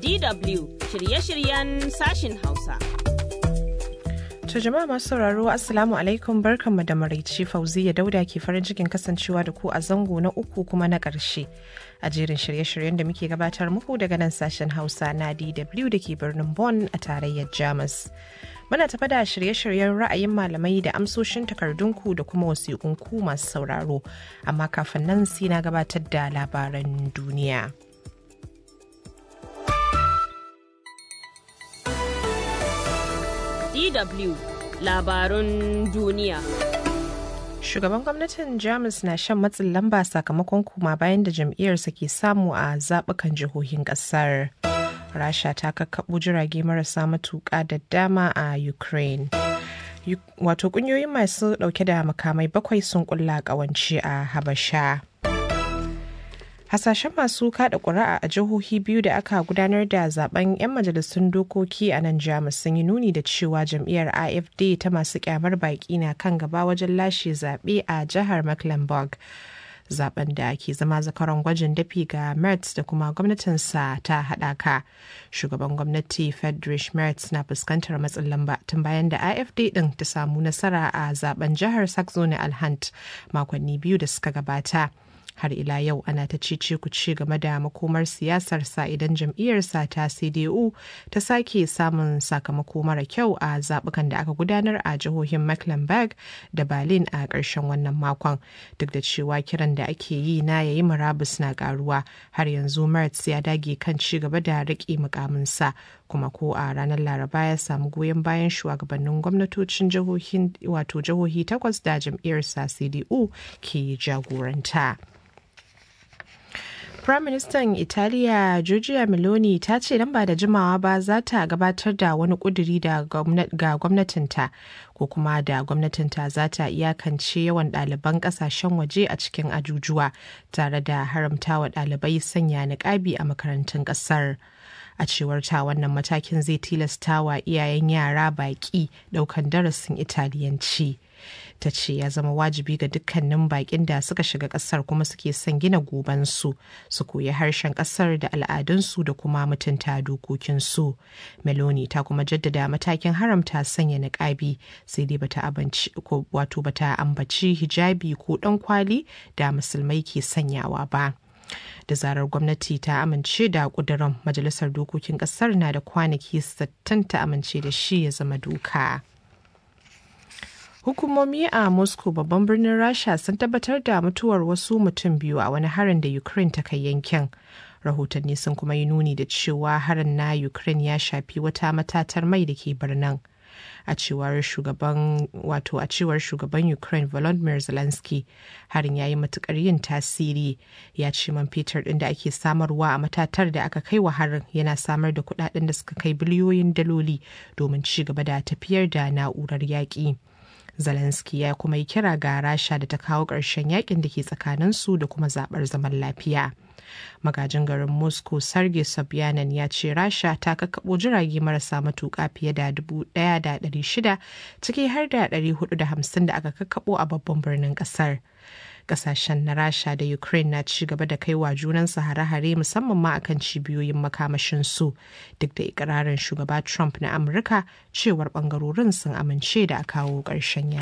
DW shirye-shiryen sashin Hausa. To jama'a masu sauraro Assalamu alaikum, barkanmu da maraici. Fauziya Dauda ke farin cikin kasancewa da ku a zango na uku kuma na ƙarshe a jerin shirye-shiryen da muke gabatar muku daga nan sashen Hausa na DW da ke birnin Bonn a tarayyar Jamus. Muna tafa da shirye-shiryen ra'ayin malamai da amsoshin takardunku da kuma wasiƙunku masu sauraro, amma kafin nan sai na gabatar da labaran duniya. DW labarun duniya. Shugaban gwamnatin Jamus na shan matsin lamba sakamakon kuma bayan da jam'iyyarsa ke samu a zaɓukan jihohin ƙasar. Rasha ta kakkaɓo jirage marasa matuƙa da dama a Ukraine. Wato ƙungiyoyin masu ɗauke da makamai 7 sun ƙulla ƙawance a Habasha. Hasashen masu kada ƙuri'a a jihohi biyu da aka gudanar da zaben 'yan majalisun dokoki a nan Jamus sun yi nuni da cewa jam'iyyar AfD ta masu kyamar baƙi na kan gaba wajen lashe zaɓe a jihar Mecklenburg. Zaben da ke zama zakaron gwajin dafi ga Merz da kuma gwamnatinsa ta haɗaka. Shugaban gwamnati Friedrich Merz na fuskantar matsin lamba tun bayan da AfD ɗin ta samu nasara a zaben jihar Saxony-Anhalt makonni biyu da suka gabata. Har ila yau ana ta cece ku ci game da makomar siyasarsa idan jam'iyyarsa ta CDU ta sake samun sakamako mara kyau a zaɓukan da aka gudanar a jihohin Mecklenburg da Berlin a ƙarshen wannan makon. Duk da cewa kiran da ake yi na yayi murabus na ƙaruwa, har yanzu Merz ya dage kan ci gaba da riƙe mukaminsa, kuma ko a ranar Laraba ya samu goyon bayan shugabannin gwamnatocin jihohi 8 da jam'iyyarsa CDU ke jagoranta. Firaministan Italiya Giorgia Meloni ta ce nan ba da jimawa ba za ta gabatar da wani ƙuduri ga gwamnatinta, ko kuma da gwamnatinta za ta iyakance yawan ɗaliban ƙasashen waje a cikin ajujuwa tare da haramtawa ɗalibai sanya niƙabi a makarantun ƙasar. A cewar ta, wannan matakin zai tilasta wa iyayen yara baƙi ɗaukan darasin Italiyanci. Ta ce ya zama wajibi ga dukkanin baƙin da suka shiga ƙasar kuma suke son gina gobansu su koyi harshen ƙasar da al'adunsu da kuma mutunta dokokinsu. Meloni ta kuma jaddada matakin haramta sanya niƙabi, sai dai bata ambaci hijabi ko ɗan kwali da musulmai ke sanyawa ba. Da zarar gwamnati ta amince da ƙudurin, majalisar dokokin ƙasar na da kwanaki 60 ta amince da shi ya zama doka. Hukumomi a Moscow, babban birnin Rasha, sun tabbatar da mutuwar wasu mutum biyu a wani harin da Ukraine ta kai yankin. Rahotanni sun kuma yi nuni da cewa harin na Ukraine ya shafi wata matatar mai da ke birnin. A cewar shugaban Ukraine Volodymyr Zelensky, harin ya yi matukar yin tasiri. Ya ce man fetur ɗin da ake samarwa a matatar da aka kai wa harin yana samar da kuɗaɗen da suka kai biliyoyin daloli domin ci gaba da tafiyar da na'urar yaƙi. Zelensky ya kuma yi kira ga Rasha da ta kawo ƙarshen yakin da ke tsakaninsu da kuma zaɓar zaman lafiya. Magajin garin Moscow Sergei Sobyanin ya ce Rasha ta kakkaɓo jirage marasa matuƙa fiye da 1,600, ciki har da 450 da aka kakkaɓo a babban birnin ƙasar. Ƙasashen na Rasha da Ukraine na ci gaba da kai wa junansu hare-hare, musamman ma akan cibiyoyin makamashinsu, duk da ikirarin shugaba Trump na Amurka cewar ɓangarorin sun amince da a kawo ƙarshen